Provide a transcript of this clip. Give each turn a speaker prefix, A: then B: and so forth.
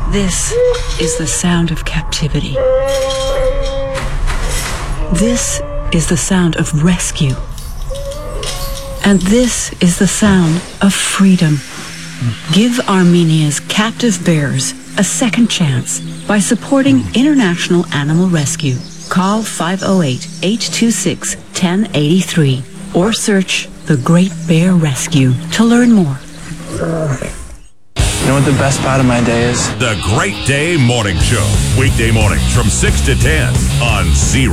A: This is the sound of captivity. This is the sound of rescue. And this is the sound of freedom. Give Armenia's captive bears a second chance by supporting International Animal Rescue. Call 508-826-1083 or search The Great Bear Rescue to learn more.
B: You know what the best part of my day is?
C: The Great Day Morning Show. Weekday mornings from 6 to 10 on Zero.